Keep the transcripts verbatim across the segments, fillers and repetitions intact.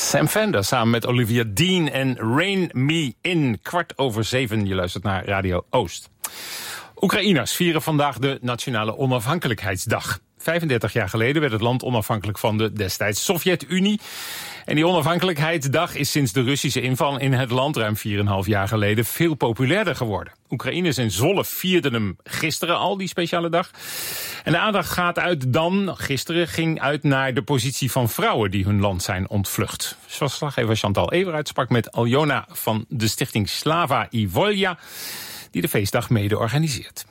Sam Fender samen met Olivia Dean en Rain Me In. Kwart over zeven, je luistert naar Radio Oost. Oekraïners vieren vandaag de Nationale Onafhankelijkheidsdag. vijfendertig jaar geleden werd het land onafhankelijk van de destijds Sovjet-Unie. En die onafhankelijkheidsdag is sinds de Russische inval in het land ruim vier en een half jaar geleden veel populairder geworden. Oekraïners in Zwolle vierden hem gisteren al, die speciale dag. En de aandacht gaat uit dan, gisteren, ging uit naar de positie van vrouwen die hun land zijn ontvlucht. Verslaggever Chantal Everuit sprak met Aljona van de stichting Slava i Volja, die de feestdag mede organiseert.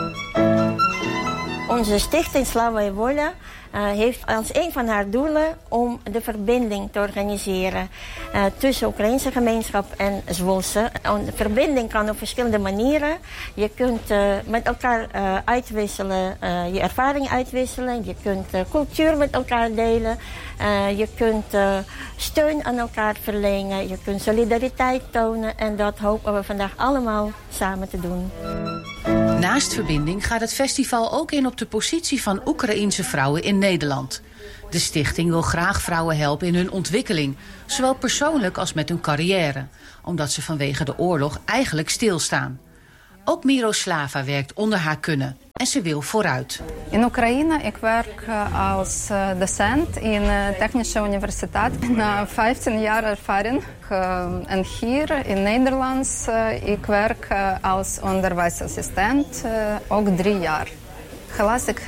Onze stichting Slava i Volja uh, heeft als een van haar doelen om de verbinding te organiseren uh, tussen de Oekraïnse gemeenschap en Zwolse. De verbinding kan op verschillende manieren. Je kunt uh, met elkaar uh, uitwisselen, uh, je ervaring uitwisselen. Je kunt uh, cultuur met elkaar delen. Uh, je kunt uh, steun aan elkaar verlenen. Je kunt solidariteit tonen. En dat hopen we vandaag allemaal samen te doen. Naast verbinding gaat het festival ook in op de positie van Oekraïense vrouwen in Nederland. De stichting wil graag vrouwen helpen in hun ontwikkeling, zowel persoonlijk als met hun carrière, omdat ze vanwege de oorlog eigenlijk stilstaan. Ook Miroslava werkt onder haar kunnen en ze wil vooruit. In Oekraïne ik werk als docent in de Technische Universiteit. Na vijftien jaar ervaring. En hier in Nederland ik werk als onderwijsassistent ook drie jaar. Helaas ik